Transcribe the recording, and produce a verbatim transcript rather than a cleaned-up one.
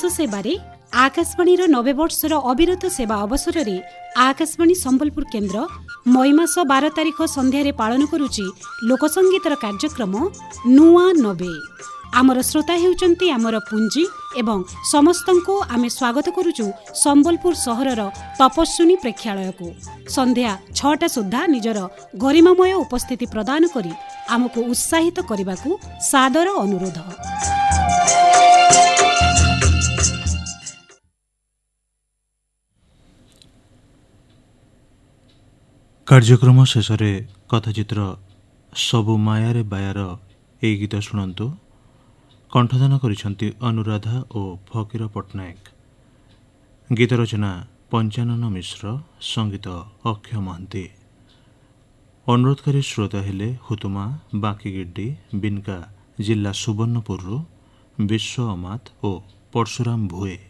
सेवारे आकाशवाणी नबे वर्षर अविरत सेवा अवसर में आकाशवाणी संबलपुर केन्द्र मई मास बार तारिख संध्यारे पालन करुची लोकसंगीतर कार्यक्रम नुआ नबे। आमर श्रोता हेउचंती आमर पुंजी एवं समस्तंको आमे स्वागत करुचु संबलपुर सहरर तपस्विनी प्रेक्षालय को। संध्या छटा सुधा निजर गरिमामय उपस्थिति प्रदान करी आमको उत्साहित करने को सादर अनुरोध। कार्यक्रम शेष कथाचित्र सबु मायारे बायार ए गीत शुणु। कंठदान करिसेंती अनुराधा और फकीर पट्टनायक। गीत रचना पंचानन मिश्र, संगीत अक्षय महांती। अनुरोधकारी श्रोता हेले हुतुमा बांकीगिड्डी बिनका जिला सुवर्णपुर विश्व अमात और परशुराम भुए।